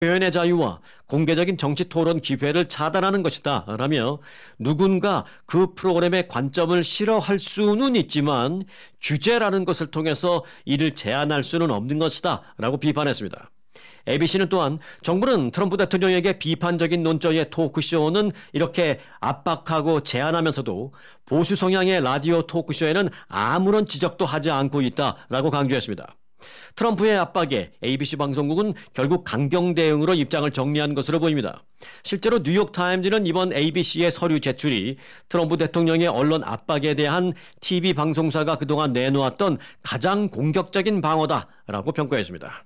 표현의 자유와 공개적인 정치 토론 기회를 차단하는 것이다 라며 누군가 그 프로그램의 관점을 싫어할 수는 있지만 규제라는 것을 통해서 이를 제한할 수는 없는 것이다 라고 비판했습니다. ABC는 또한 정부는 트럼프 대통령에게 비판적인 논조의 토크쇼는 이렇게 압박하고 제한하면서도 보수 성향의 라디오 토크쇼에는 아무런 지적도 하지 않고 있다라고 강조했습니다. 트럼프의 압박에 ABC 방송국은 결국 강경 대응으로 입장을 정리한 것으로 보입니다. 실제로 뉴욕타임즈는 이번 ABC의 서류 제출이 트럼프 대통령의 언론 압박에 대한 TV 방송사가 그동안 내놓았던 가장 공격적인 방어다라고 평가했습니다.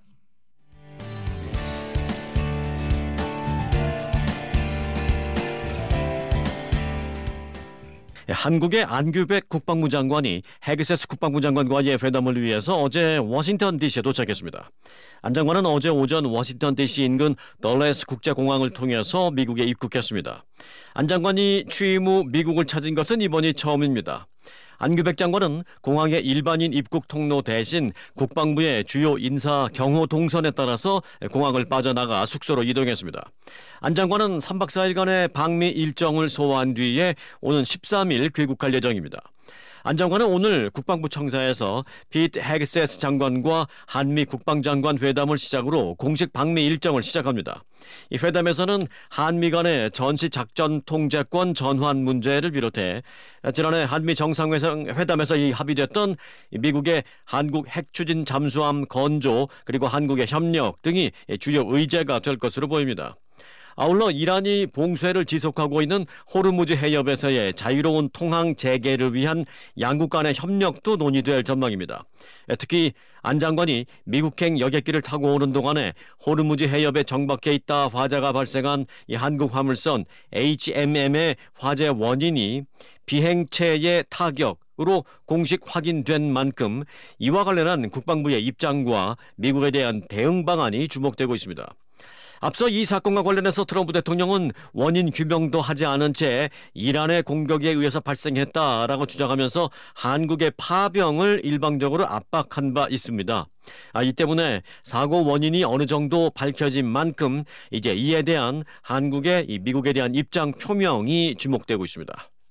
한국의 안규백 국방부 장관이 헤그세스 국방부 장관과의 회담을 위해서 어제 워싱턴 DC에 도착했습니다. 안 장관은 어제 오전 워싱턴 DC 인근 덜레스 국제공항을 통해서 미국에 입국했습니다. 안 장관이 취임 후 미국을 찾은 것은 이번이 처음입니다. 안규백 장관은 공항의 일반인 입국 통로 대신 국방부의 주요 인사 경호 동선에 따라서 공항을 빠져나가 숙소로 이동했습니다. 안 장관은 3박 4일간의 방미 일정을 소화한 뒤에 오는 13일 귀국할 예정입니다. 안 장관은 오늘 국방부 청사에서 피트 헤그세스 장관과 한미 국방장관 회담을 시작으로 공식 방미 일정을 시작합니다. 이 회담에서는 한미 간의 전시 작전 통제권 전환 문제를 비롯해 지난해 한미 정상회담에서 합의됐던 미국의 한국 핵추진 잠수함 건조 그리고 한국의 협력 등이 주요 의제가 될 것으로 보입니다. 아울러 이란이 봉쇄를 지속하고 있는 호르무즈 해협에서의 자유로운 통항 재개를 위한 양국 간의 협력도 논의될 전망입니다. 특히 안 장관이 미국행 여객기를 타고 오는 동안에 호르무즈 해협에 정박해 있다 화재가 발생한 이 한국 화물선 HMM의 화재 원인이 비행체의 타격으로 공식 확인된 만큼 이와 관련한 국방부의 입장과 미국에 대한 대응 방안이 주목되고 있습니다. 앞서 이 사건과 관련해서 트럼프 대통령은 원인 규명도 하지 않은 채 이란의 공격에 의해서 발생했다라고 주장하면서 한국의 파병을 일방적으로 압박한 바 있습니다. 이 때문에 사고 원인이 어느 정도 밝혀진 만큼 이제 이에 대한 한국의 미국에 대한 입장 표명이 주목되고 있습니다.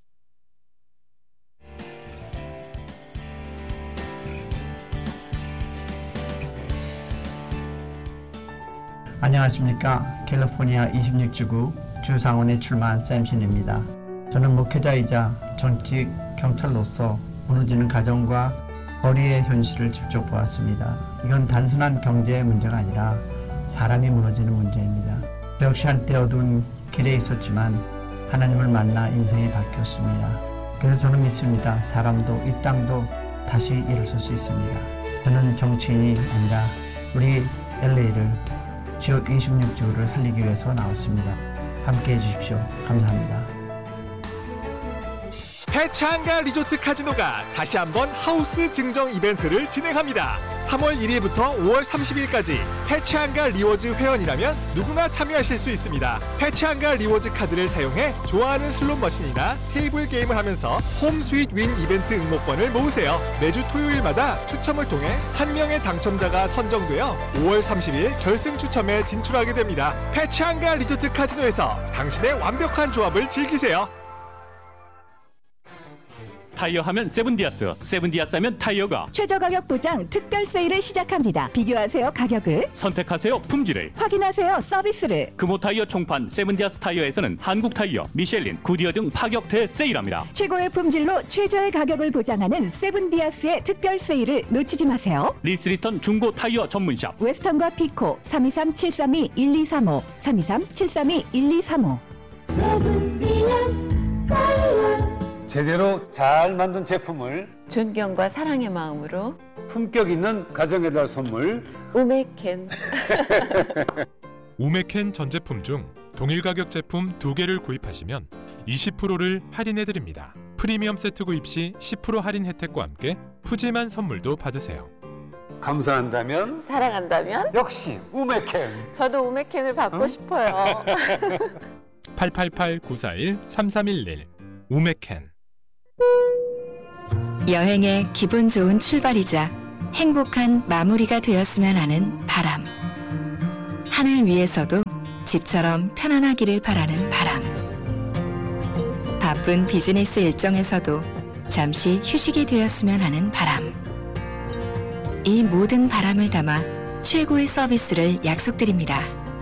안녕하십니까. 캘리포니아 26지구 주상원에 출마한 샘신입니다. 저는 목회자이자 정치 경찰로서 무너지는 가정과 거리의 현실을 직접 보았습니다. 이건 단순한 경제의 문제가 아니라 사람이 무너지는 문제입니다. 저 역시 한때 어두운 길에 있었지만 하나님을 만나 인생이 바뀌었습니다. 그래서 저는 믿습니다. 사람도 이 땅도 다시 일어설 수 있습니다. 저는 정치인이 아니라 우리 LA를 지역 26지구를 살리기 위해서 나왔습니다. 함께해 주십시오. 감사합니다. 페차한가 리조트 카지노가 다시 한번 하우스 증정 이벤트를 진행합니다. 3월 1일부터 5월 30일까지 페차한가 리워즈 회원이라면 누구나 참여하실 수 있습니다. 페차한가 리워즈 카드를 사용해 좋아하는 슬롯 머신이나 테이블 게임을 하면서 홈 스윗 윈 이벤트 응모권을 모으세요. 매주 토요일마다 추첨을 통해 한 명의 당첨자가 선정되어 5월 30일 결승 추첨에 진출하게 됩니다. 페차한가 리조트 카지노에서 당신의 완벽한 조합을 즐기세요. 타이어 하면 세븐디아스, 세븐디아스 하면 타이어가 최저 가격 보장 특별 세일을 시작합니다. 비교하세요 가격을, 선택하세요 품질을, 확인하세요 서비스를. 금호 타이어 총판 세븐디아스 타이어에서는 한국 타이어, 미셸린, 구디어 등 파격 대세일합니다. 최고의 품질로 최저의 가격을 보장하는 세븐디아스의 특별 세일을 놓치지 마세요. 리스리턴 중고 타이어 전문샵 웨스턴과 피코 323-732-1235 323-732-1235. 세븐디아스 타이어. 제대로 잘 만든 제품을 존경과 사랑의 마음으로 품격 있는 가정에다 선물 우메켄. 우메켄 전 제품 중 동일 가격 제품 2개를 구입하시면 20%를 할인해드립니다. 프리미엄 세트 구입 시 10% 할인 혜택과 함께 푸짐한 선물도 받으세요. 감사한다면 사랑한다면 역시 우메켄. 저도 우메켄을 받고 싶어요. 888-941-3311 우메켄. 여행의 기분 좋은 출발이자 행복한 마무리가 되었으면 하는 바람. 하늘 위에서도 집처럼 편안하기를 바라는 바람. 바쁜 비즈니스 일정에서도 잠시 휴식이 되었으면 하는 바람. 이 모든 바람을 담아 최고의 서비스를 약속드립니다.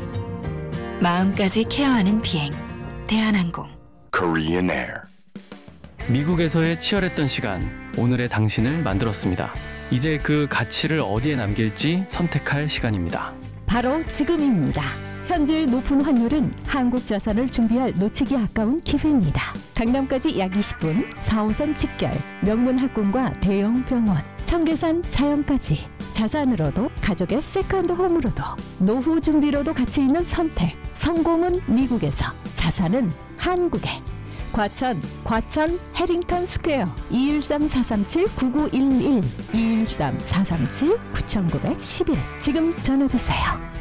마음까지 케어하는 비행, 대한항공. Korean Air. 미국에서의 치열했던 시간, 오늘의 당신을 만들었습니다. 이제 그 가치를 어디에 남길지 선택할 시간입니다. 바로 지금입니다. 현재의 높은 환율은 한국 자산을 준비할 놓치기 아까운 기회입니다. 강남까지 약 20분, 4호선 직결, 명문 학군과 대형 병원, 청계산 자연까지 자산으로도 가족의 세컨드 홈으로도 노후 준비로도 가치 있는 선택. 성공은 미국에서, 자산은 한국에. 과천 해링턴 스퀘어 213-437-9911 213-437-9911 지금 전화주세요.